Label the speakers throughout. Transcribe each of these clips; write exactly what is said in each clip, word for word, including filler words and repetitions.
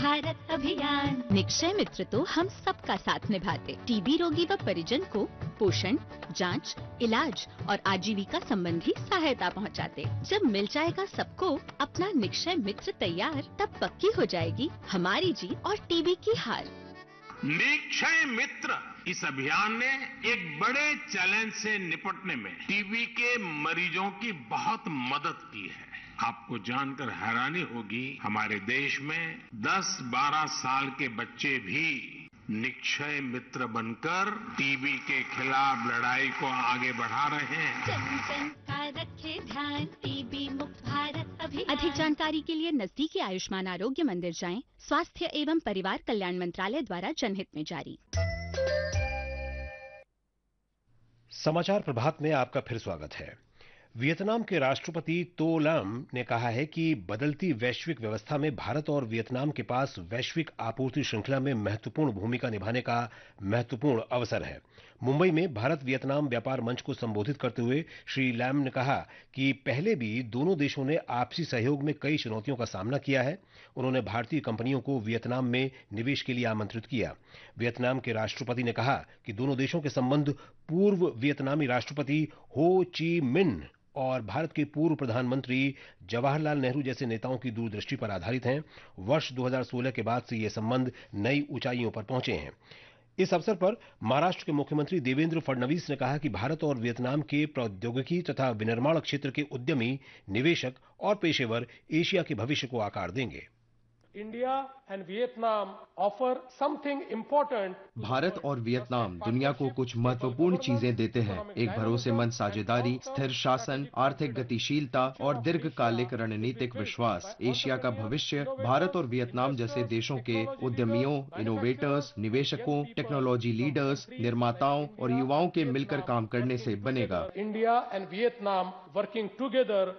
Speaker 1: भारत अभियान।
Speaker 2: निक्षय मित्र तो हम सबका साथ निभाते, टीबी रोगी व परिजन को पोषण, जांच, इलाज और आजीविका संबंधी सहायता पहुंचाते। जब मिल जाएगा सबको अपना निक्षय मित्र तैयार, तब पक्की हो जाएगी हमारी जीत और टीबी की हार।
Speaker 3: निक्षय मित्र इस अभियान ने एक बड़े चैलेंज से निपटने में टीबी के मरीजों की बहुत मदद की है। आपको जानकर हैरानी होगी, हमारे देश में दस बारह साल के बच्चे भी निक्षय मित्र बनकर टीबी के खिलाफ लड़ाई को आगे बढ़ा रहे हैं।
Speaker 1: जन जन का रखे ध्यान, टीबी मुक्त भारत अभियान।
Speaker 2: अधिक जानकारी के लिए नजदीकी आयुष्मान आरोग्य मंदिर जाएं। स्वास्थ्य एवं परिवार कल्याण मंत्रालय द्वारा जनहित में जारी।
Speaker 4: समाचार प्रभात में आपका फिर स्वागत है। वियतनाम के राष्ट्रपति तो लम ने कहा है कि बदलती वैश्विक व्यवस्था में भारत और वियतनाम के पास वैश्विक आपूर्ति श्रृंखला में महत्वपूर्ण भूमिका निभाने का महत्वपूर्ण अवसर है। मुंबई में भारत वियतनाम व्यापार मंच को संबोधित करते हुए श्री लैम ने कहा कि पहले भी दोनों देशों ने आपसी सहयोग में कई चुनौतियों का सामना किया है। उन्होंने भारतीय कंपनियों को वियतनाम में निवेश के लिए आमंत्रित किया। वियतनाम के राष्ट्रपति ने कहा कि दोनों देशों के संबंध पूर्व वियतनामी राष्ट्रपति हो ची मिन्ह और भारत के पूर्व प्रधानमंत्री जवाहरलाल नेहरू जैसे नेताओं की दूरदृष्टि पर आधारित हैं। वर्ष दो हज़ार सोलह के बाद से ये संबंध नई ऊंचाइयों पर पहुंचे हैं। इस अवसर पर महाराष्ट्र के मुख्यमंत्री देवेंद्र फडणवीस ने कहा कि भारत और वियतनाम के प्रौद्योगिकी तथा विनिर्माण क्षेत्र के उद्यमी, निवेशक और पेशेवर एशिया के भविष्य को आकार देंगे।
Speaker 5: India and Vietnam offer something important.
Speaker 6: Bharat और वियतनाम दुनिया को कुछ महत्वपूर्ण चीजें देते हैं। एक भरोसेमंद साझेदारी, स्थिर शासन, आर्थिक गतिशीलता और दीर्घकालिक रणनीतिक विश्वास। एशिया का भविष्य भारत और वियतनाम जैसे देशों के उद्यमियों, इनोवेटर्स, निवेशकों, टेक्नोलॉजी लीडर्स, निर्माताओं और युवाओं के मिलकर काम करने से बनेगा।
Speaker 5: India and Vietnam working together.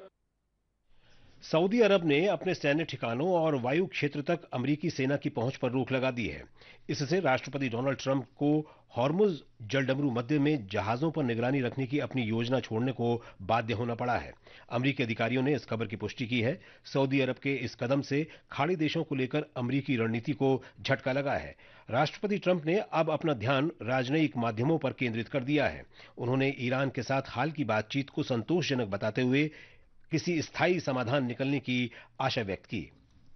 Speaker 4: Saudi अरब ने अपने सैन्य ठिकानों और वायु क्षेत्र तक अमेरिकी सेना की पहुंच पर रोक लगा दी है। इससे राष्ट्रपति डोनाल्ड ट्रंप को हॉर्मुज जलडमरू मध्य में जहाजों पर निगरानी रखने की अपनी योजना छोड़ने को बाध्य होना पड़ा है। अमेरिकी अधिकारियों ने इस खबर की पुष्टि की है। सऊदी अरब के इस कदम से खाड़ी देशों को लेकर अमेरिकी रणनीति को झटका लगा है। राष्ट्रपति ट्रंप ने अब अपना ध्यान राजनयिक माध्यमों पर केंद्रित कर दिया है। उन्होंने ईरान के साथ हाल की बातचीत को संतोषजनक बताते हुए किसी स्थायी समाधान निकलने की आशा व्यक्त की।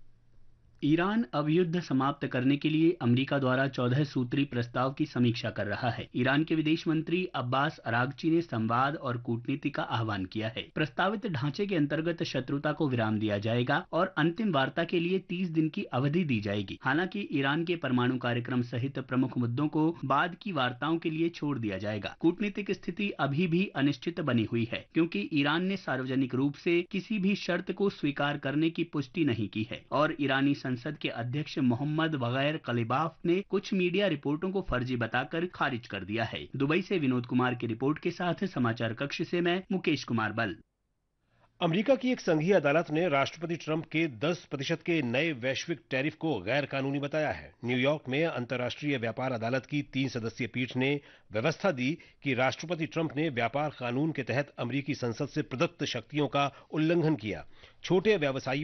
Speaker 7: ईरान अब युद्ध समाप्त करने के लिए अमेरिका द्वारा चौदह सूत्री प्रस्ताव की समीक्षा कर रहा है। ईरान के विदेश मंत्री अब्बास अरागची ने संवाद और कूटनीति का आह्वान किया है। प्रस्तावित ढांचे के अंतर्गत शत्रुता को विराम दिया जाएगा और अंतिम वार्ता के लिए तीस दिन की अवधि दी जाएगी। हालांकि ईरान के परमाणु कार्यक्रम सहित प्रमुख मुद्दों को बाद की वार्ताओं के लिए छोड़ दिया जाएगा। कूटनीतिक स्थिति अभी भी अनिश्चित बनी हुई है, क्योंकि ईरान ने सार्वजनिक रूप से किसी भी शर्त को स्वीकार करने की पुष्टि नहीं की है और ईरानी संसद के अध्यक्ष मोहम्मद बगैर कलिबाफ ने कुछ मीडिया रिपोर्टों को फर्जी बताकर खारिज कर दिया है। दुबई से विनोद कुमार की रिपोर्ट के साथ समाचार कक्ष से मैं मुकेश कुमार बल।
Speaker 4: अमेरिका की एक संघीय अदालत ने राष्ट्रपति ट्रंप के दस प्रतिशत के नए वैश्विक टैरिफ को गैर कानूनी बताया है। न्यूयॉर्क में अंतर्राष्ट्रीय व्यापार अदालत की तीन सदस्यीय पीठ ने व्यवस्था दी कि राष्ट्रपति ट्रंप ने व्यापार कानून के तहत अमेरिकी संसद से प्रदत्त शक्तियों का उल्लंघन किया। छोटे व्यवसायियों